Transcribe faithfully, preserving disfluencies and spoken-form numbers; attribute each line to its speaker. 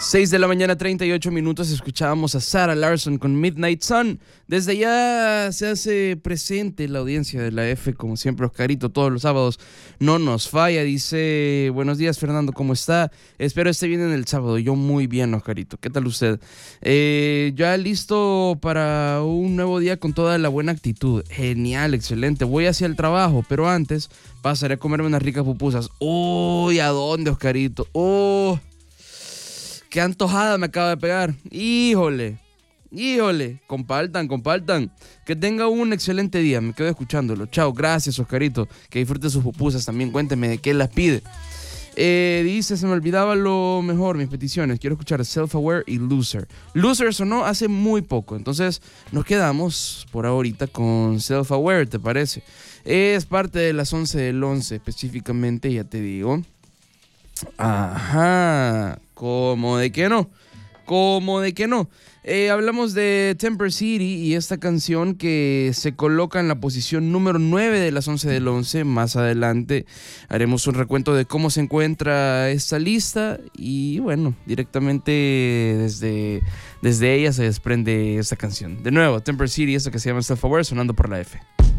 Speaker 1: seis de la mañana, treinta y ocho minutos, escuchábamos a Sarah Larsson con Midnight Sun. Desde ya se hace presente la audiencia de la F, como siempre, Oscarito, todos los sábados no nos falla. Dice, buenos días, Fernando, ¿cómo está? Espero esté bien en el sábado. Yo muy bien, Oscarito. ¿Qué tal usted? Eh, ya listo para un nuevo día con toda la buena actitud. Genial, excelente. Voy hacia el trabajo, pero antes pasaré a comerme unas ricas pupusas. Uy, ¿a dónde, Oscarito? Oh... Qué antojada me acaba de pegar. Híjole, híjole. Compartan, compartan. Que tenga un excelente día. Me quedo escuchándolo. Chao, gracias, Oscarito. Que disfrute sus pupusas también. Cuénteme de qué las pide. Eh, dice, se me olvidaba lo mejor, mis peticiones. Quiero escuchar Self-Aware y Loser. Loser sonó hace muy poco. Entonces nos quedamos por ahorita con Self-Aware, ¿te parece? Es parte de las once del once específicamente, ya te digo. Ajá, ¿cómo de que no? ¿Cómo de que no? Eh, hablamos de Temper City y esta canción que se coloca en la posición número nueve de las once del once. Más adelante haremos un recuento de cómo se encuentra esta lista y bueno, directamente desde, desde ella se desprende esta canción. De nuevo, Temper City, esta que se llama Self-Aware, sonando por la F.